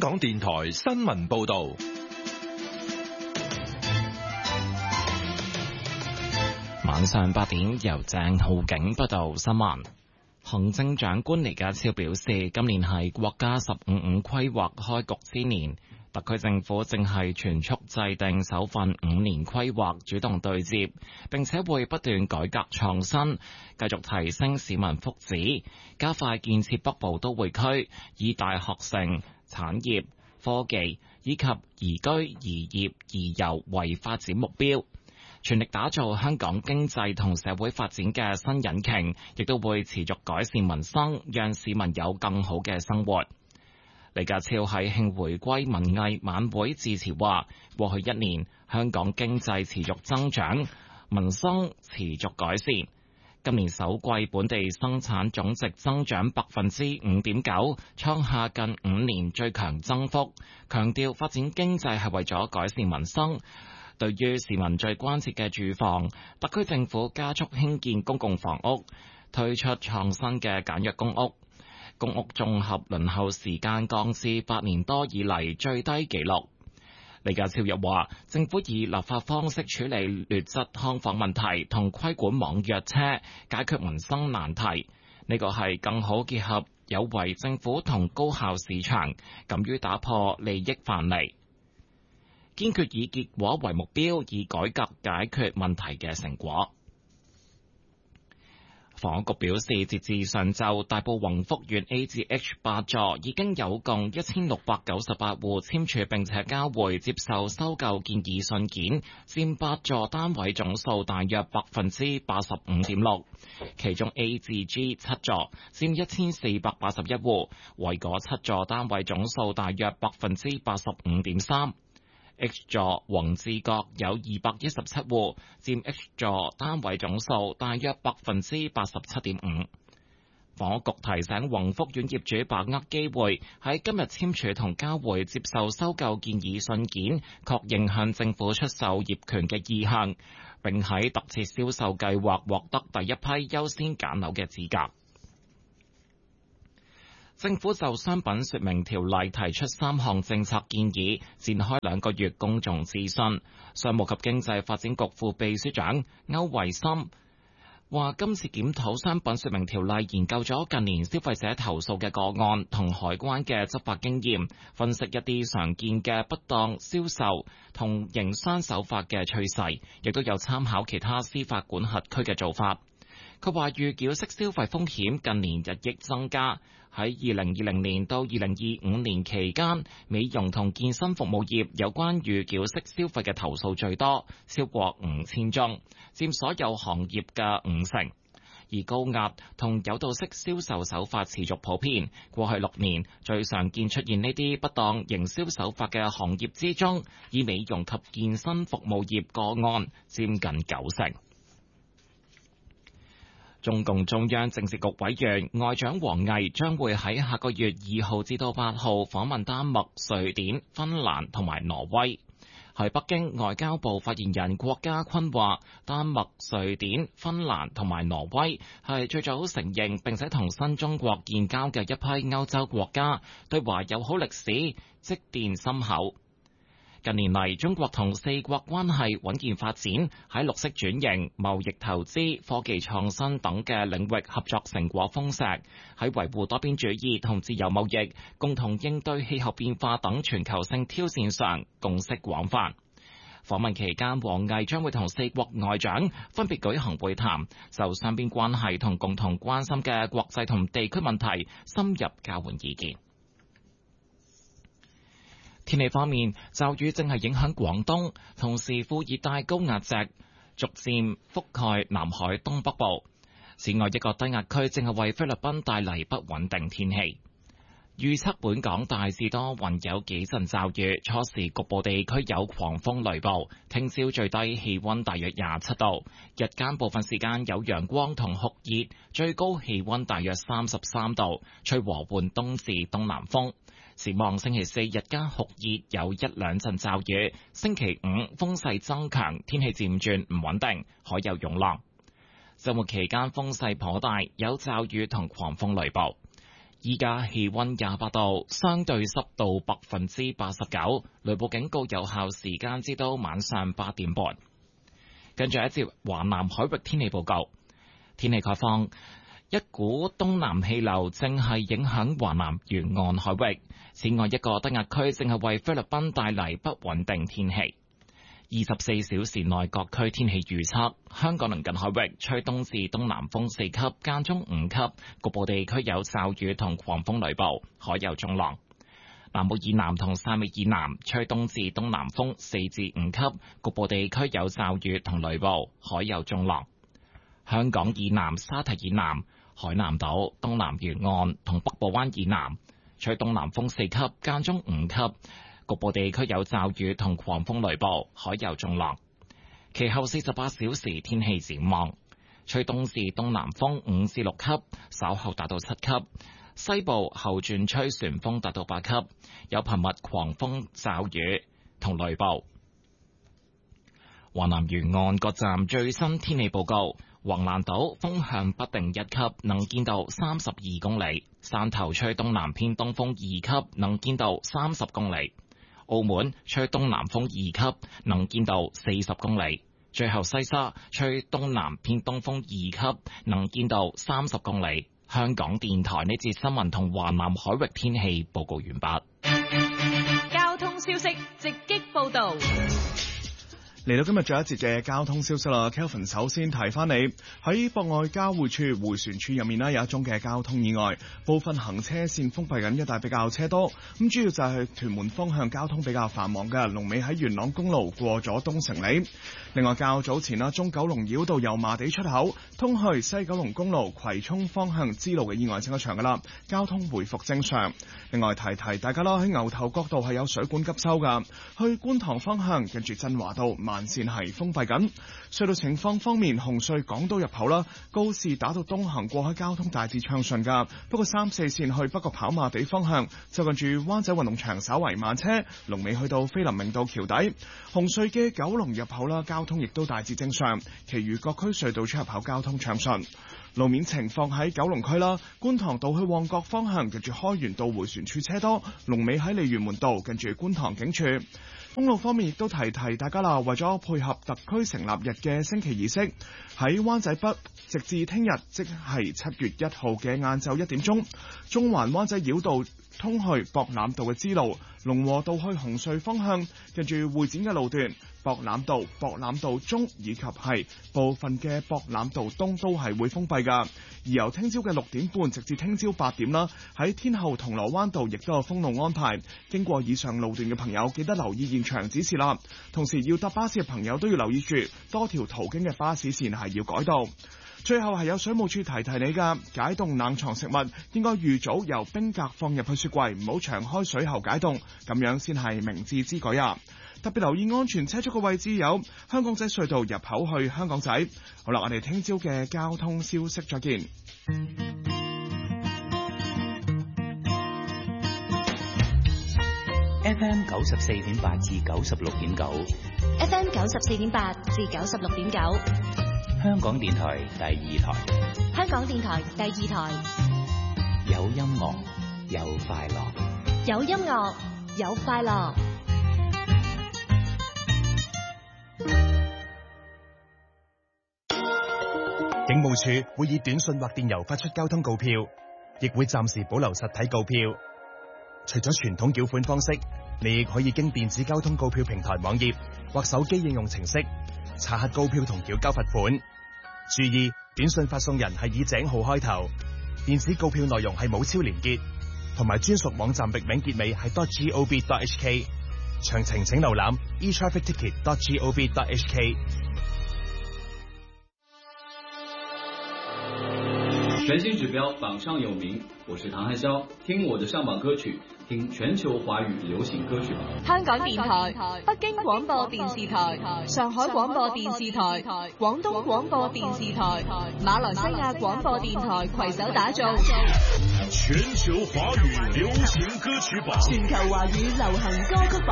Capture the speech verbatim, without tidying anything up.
港電台新聞報道。 晚上八點，由鄭浩景報道新聞。行政長官李家超表示，今年係國家十五五規劃開局之年，特區政府正係全速制定首份五年規劃，主動對接，並且會不斷改革創新，繼續提升市民福祉，加快建設北部都會區，以大學城、產業、科技以及宜居、宜業、宜遊為發展目標。全力打造香港經濟同社會發展嘅新引擎，亦都會持續改善民生，讓市民有更好嘅生活。李家超喺慶回歸文藝晚會致辭話，過去一年香港經濟持續增長，民生持續改善。今年首季本地生產總值增長百分之五點九，創下近五年最強增幅。強調發展經濟係為咗改善民生。對於市民最關切嘅住房，特區政府加速興建公共房屋，推出創新嘅簡約公屋，公屋綜合輪候時間降至八年多以嚟最低紀錄。李家超又話，政府以立法方式處理劣質劏房問題同規管網約車，解決民生難題。呢個係更好結合有為政府同高效市場，敢於打破利益藩籬，堅決以結果為目標，以改革解決問題嘅成果。房屋局表示，截至上晝，大埔宏福苑 A 至 H 八座已經有共一千六百九十八戶簽署並且交回接受收購建議信件，佔八座單位總數大約百分之八十五點六。其中 A 至 G 七座佔一千四百八十一戶，為嗰七座單位總數大約百分之八十五點三。H 座宏志閣有二百一十七戶，佔 H 座單位總數大約百分之八十七點五。房屋局提醒宏福苑業主把握機會，喺今日簽署同交回接受收購建議信件，確認向政府出售業權嘅意向，並喺特設銷售計劃獲得第一批優先揀樓嘅資格。政府就商品說明條例提出三項政策建議，展開兩個月公眾諮詢。商務及經濟發展局副秘書長歐惠森話，今次檢討商品說明條例，研究咗近年消費者投訴嘅個案同海關嘅執法經驗，分析一啲常見嘅不當銷售同營商手法嘅趨勢，亦都有參考其他司法管轄區嘅做法。佢話預繳式消費風險近年日益增加，喺二零二零年到二零二五年期間，美容同健身服務業有關預繳式消費嘅投訴最多，超過五千宗，佔所有行業嘅五成。而高壓同誘導式銷售手法持續普遍，過去六年最常見出現呢啲不當營銷手法嘅行業之中，以美容及健身服務業個案佔近九成。中共中央政治局委員外長王毅將會喺下個月二號至到八號訪問丹麥、瑞典、芬蘭同埋挪威。喺北京，外交部發言人郭家坤話，丹麥、瑞典、芬蘭同埋挪威係最早承認並且同新中國建交嘅一批歐洲國家，對華友好歷史積澱深厚。近年嚟，中國同四國關係穩健發展，喺綠色轉型、貿易投資、科技創新等嘅領域合作成果豐碩，喺維護多邊主義同自由貿易、共同應對氣候變化等全球性挑戰上共識廣泛。訪問期間，王毅將會同四國外長分別舉行會談，就雙邊關係同共同關心嘅國際同地區問題深入交換意見。天氣方面，驟雨正係影響廣東，同時副熱帶高壓脊逐漸覆蓋南海東北部。此外，一個低壓區正係為菲律賓帶嚟不穩定天氣。預測本港大致多雲，有幾陣驟雨，初時局部地區有狂風雷暴。聽朝最低氣溫大約廿七度，日間部分時間有陽光同酷熱，最高氣溫大約三十三度，吹和緩東至東南風。展望星期四日間酷熱，有一兩陣驟雨。星期五風勢增強，天氣漸轉唔穩定，海有湧浪。週末期間風勢頗大，有驟雨同狂風雷暴。 依家氣溫廿八度，相對濕度百分之八十九，雷暴警告有效時間至到晚上八點半。跟住一節華南海域天氣報告，天氣概況，一股東南氣流正係影響華南沿岸海域，此外一個低壓區正係為菲律賓帶嚟不穩定天氣。二十四小時內各區天氣預測：香港鄰近海域吹東至東南風四級，間中五級，局部地區有驟雨同狂風雷暴，海有中浪。南部以南同汕尾以南吹東至東南風四至五級，局部地區有驟雨同雷暴，海有中浪。香港以南沙堤以南、海南島、東南沿岸同北部灣以南吹東南風四級，間中五級。局部地區有驟雨同狂風雷暴，海有中浪。其後四十八小時天氣展望，吹東至東南風五至六級，稍後達到七級。西部後轉吹旋風達到八級，有頻密狂風驟雨同雷暴。華南沿岸各站最新天氣報告：橫瀾島風向不定一級，能見度三十二公里；汕頭吹東南偏東風二級，能見度三十公里。澳門吹東南風二級，能見度四十公里。最後西沙吹東南偏東風二級，能見度三十公里。香港電台呢節新聞同華南海域天氣報告完畢。 交通消息直擊報道。 嚟到今日最後一節嘅交通消息啦 ，Kelvin 首先提翻你喺博愛交匯處迴旋處入面呢，有一宗嘅交通意外，部分行車線封閉緊，一帶比較車多。咁主要就係屯門方向交通比較繁忙嘅，龍尾喺元朗公路過咗東城里。另外較早前啦，中九龍繞道油麻地出口通去西九龍公路葵涌方向支路嘅意外清咗場噶啦，交通回復正常。另外提提大家啦，喺牛頭角道係有水管急修噶，去觀塘方向近住振華道慢線係封閉緊。隧道情況方面，紅隧港島入口啦，告士打道東行過海交通大致暢順噶，不過三四線去北角跑馬地方向就近住灣仔運動場稍為慢車，龍尾去到菲林明道橋底。紅隧嘅九龍入口啦，交通亦都大致正常，其餘各區隧道出入口交通暢順。路面情況喺九龍區啦，觀塘道去旺角方向近住開源道迴旋處車多，龍尾喺鯉魚門道近住觀塘警署。公路方面亦都提提大家啦，為咗配合特區成立日嘅升旗儀式，喺灣仔北直至聽日即係七月一號嘅晏晝一點鐘，中環灣仔繞道通去博覽道嘅支路，龍和道去紅隧方向近住會展嘅路段，博覽道、博覽道中以及係部分嘅博覽道東都係會封閉㗎。而由聽朝嘅六點半直至聽朝八點啦，喺天后銅鑼灣道亦都有封路安排。經過以上路段嘅朋友，記得留意現場指示啦。同時要搭巴士嘅朋友都要留意住，多條途經嘅巴士線係要改道。最後係有水務處提提你㗎，解凍冷藏食物應該預早由冰格放入去雪櫃，唔好長開水後解凍，咁樣先係明智之舉啊！特別留意安全車速嘅位置有香港仔隧道入口去香港仔。好啦，我哋聽朝嘅交通消息再見。 F M 九十四點八至九十六點九 ，F M 九十四點八至九十六點九， 香港電台第二台， 香港電台第二台， 有音樂有快樂， 有音樂有快樂。 警務處會以短信或電郵發出交通告票，亦會暫時保留實體告票。除咗傳統繳款方式，你亦可以經電子交通告票平台網頁或手機應用程式查核告票同繳交罰款。注意，短信發送人係以井號開頭，電子告票內容係冇超連結，同埋專屬網站域名結尾係 .gov.hk。詳情請瀏覽 e traffic ticket dot gov dot h k。 全新指標，榜上有名。我是唐漢霄，聽我的上榜歌曲，聽全球華語流行歌曲吧。 香港電台、北京廣播電視台、上海廣播電視台、廣東廣播電視台、馬來西亞廣播電台攜手打造全球華語流行歌曲榜， 全球華語流行歌曲榜。